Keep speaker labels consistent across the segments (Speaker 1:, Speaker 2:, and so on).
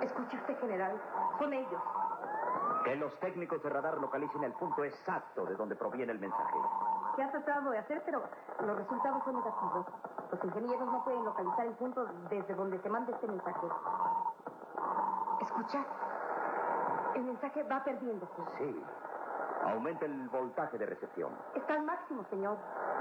Speaker 1: Escuche usted, general. Son ellos.
Speaker 2: Que los técnicos de radar localicen el punto exacto de donde proviene el mensaje.
Speaker 1: Se ha tratado de hacer, pero los resultados son negativos. Los ingenieros no pueden localizar el punto desde donde se manda este mensaje. ¿Escucha? El mensaje va perdiéndose.
Speaker 2: Sí. Aumenta el voltaje de recepción.
Speaker 1: Está al máximo, señor.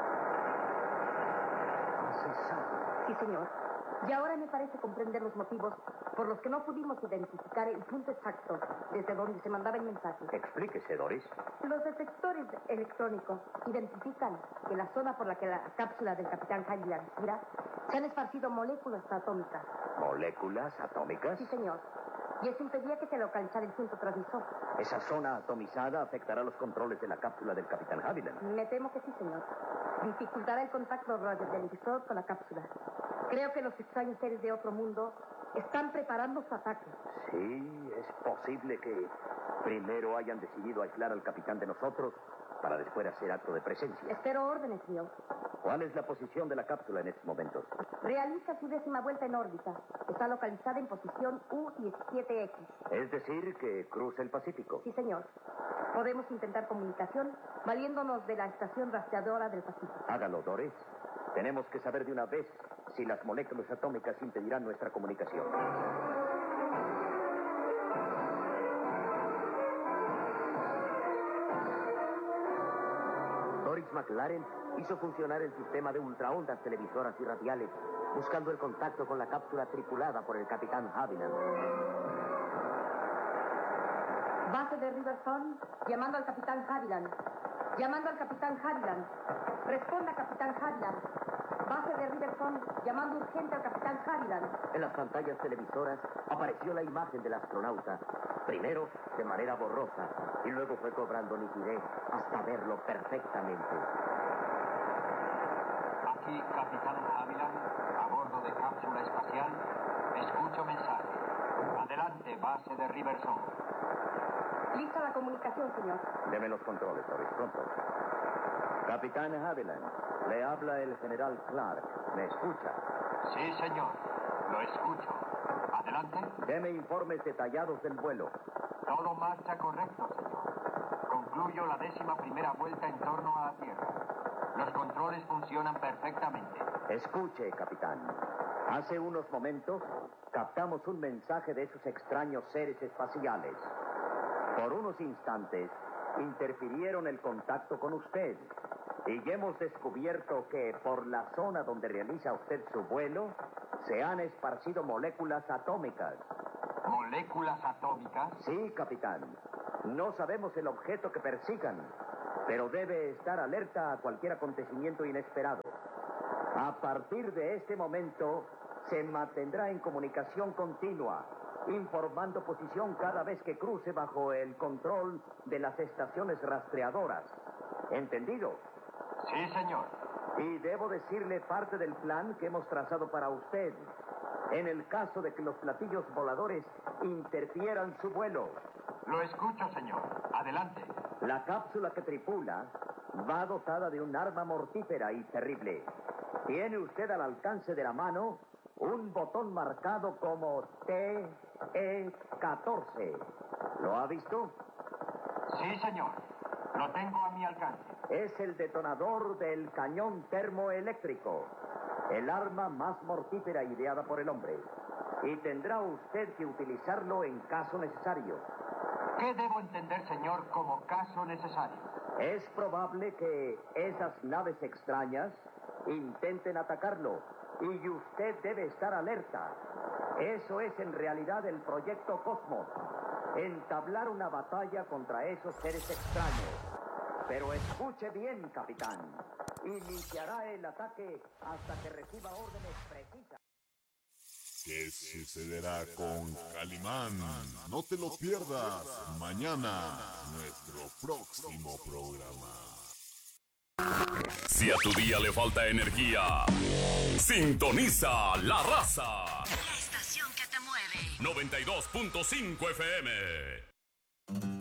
Speaker 2: ¿Ha cesado?
Speaker 1: Sí, señor. Y ahora me parece comprender los motivos por los que no pudimos identificar el punto exacto desde donde se mandaba el mensaje.
Speaker 2: Explíquese, Doris.
Speaker 1: Los detectores electrónicos identifican que en la zona por la que la cápsula del capitán Haviland gira se han esparcido moléculas atómicas.
Speaker 2: ¿Moléculas atómicas?
Speaker 1: Sí, señor. Y eso impedía que se localizara el punto transmisor.
Speaker 2: ¿Esa zona atomizada afectará los controles de la cápsula del capitán Haviland?
Speaker 1: Me temo que sí, señor. Dificultará el contacto radiotelevisor con la cápsula. Creo que los extraños seres de otro mundo están preparando su ataque.
Speaker 2: Sí, es posible que primero hayan decidido aislar al capitán de nosotros para después hacer acto de presencia.
Speaker 1: Espero órdenes, señor.
Speaker 2: ¿Cuál es la posición de la cápsula en estos momentos?
Speaker 1: Realiza su 10ª vuelta en órbita. Está localizada en posición U-17X.
Speaker 2: Es decir, que cruza el Pacífico.
Speaker 1: Sí, señor. Podemos intentar comunicación valiéndonos de la estación rastreadora del Pacífico.
Speaker 2: Hágalo, Doris. Tenemos que saber de una vez si las moléculas atómicas impedirán nuestra comunicación. Doris McLaren hizo funcionar el sistema de ultraondas televisoras y radiales, buscando el contacto con la cápsula tripulada por el capitán Haviland.
Speaker 1: Base de Riverson, llamando al capitán Haviland. Llamando al capitán Haviland. Responda, capitán Haviland. Base de Riverson, llamando urgente al capitán Haviland.
Speaker 2: En las pantallas televisoras apareció la imagen del astronauta. Primero de manera borrosa y luego fue cobrando nitidez hasta verlo perfectamente.
Speaker 3: Aquí, capitán Haviland, a bordo de cápsula espacial. Escucho mensaje. Adelante, base de Riverson.
Speaker 1: Lista la comunicación, señor.
Speaker 2: Deme los controles, Doris, pronto. Capitán Haviland, le habla el general Clark. ¿Me escucha?
Speaker 3: Sí, señor. Lo escucho. Adelante.
Speaker 2: Deme informes detallados del vuelo.
Speaker 3: Todo marcha correcto, señor. Concluyo la 11ª vuelta en torno a la Tierra. Los controles funcionan perfectamente.
Speaker 2: Escuche, capitán. Hace unos momentos captamos un mensaje de esos extraños seres espaciales. Por unos instantes interfirieron el contacto con usted. Y hemos descubierto que por la zona donde realiza usted su vuelo se han esparcido moléculas atómicas.
Speaker 3: ¿Moléculas atómicas?
Speaker 2: Sí, capitán. No sabemos el objeto que persigan, pero debe estar alerta a cualquier acontecimiento inesperado. A partir de este momento, se mantendrá en comunicación continua, informando posición cada vez que cruce bajo el control de las estaciones rastreadoras. ¿Entendido?
Speaker 3: Sí, señor.
Speaker 2: Y debo decirle parte del plan que hemos trazado para usted, en el caso de que los platillos voladores interfieran su vuelo.
Speaker 3: Lo escucho, señor. Adelante.
Speaker 2: La cápsula que tripula va dotada de un arma mortífera y terrible. Tiene usted al alcance de la mano un botón marcado como TE-14. ¿Lo ha visto?
Speaker 3: Sí, señor. Lo tengo a mi alcance.
Speaker 2: Es el detonador del cañón termoeléctrico, el arma más mortífera ideada por el hombre. Y tendrá usted que utilizarlo en caso necesario.
Speaker 3: ¿Qué debo entender, señor, como caso necesario?
Speaker 2: Es probable que esas naves extrañas intenten atacarlo y usted debe estar alerta. Eso es en realidad el proyecto Cosmos. Entablar una batalla contra esos seres extraños. Pero escuche bien, capitán. Iniciará el ataque hasta que reciba órdenes precisas.
Speaker 4: ¿Qué sucederá con Calimán? No te lo pierdas mañana, nuestro próximo programa.
Speaker 5: Si a tu día le falta energía, sintoniza La Raza.
Speaker 6: La estación que te mueve.
Speaker 5: 92.5 FM.